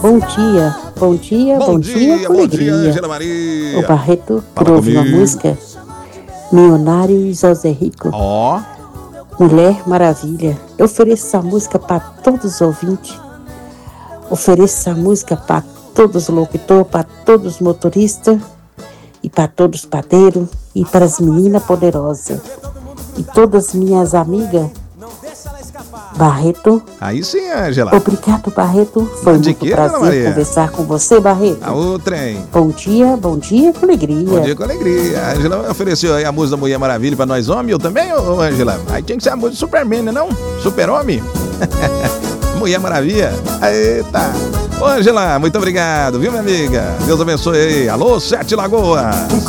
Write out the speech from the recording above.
Bom dia, bom dia, Bom dia, com bom dia, alegria. Angela Maria. O Barreto Fala trouxe uma comigo. música, Milionário e José Rico, Ó, Mulher Maravilha. Eu ofereço essa música para todos os ouvintes, ofereço essa música para todos os locutores, para todos os motoristas, e para todos os padeiros, e para as meninas poderosas. E todas as minhas amigas, Barreto. aí sim, Angela. Obrigado, Barreto. Foi De muito quê, Dona prazer Maria? conversar com você, Barreto. O trem. Bom dia, com alegria. Bom dia com alegria. A Angela ofereceu aí a música da Mulher Maravilha pra nós homens, eu também, ô Angela? Aí tinha que ser a música do Superman, né não? Super-Homem? Mulher Maravilha. Eita. Ô Angela, muito obrigado, viu minha amiga? Deus abençoe aí. Alô, Sete Lagoas.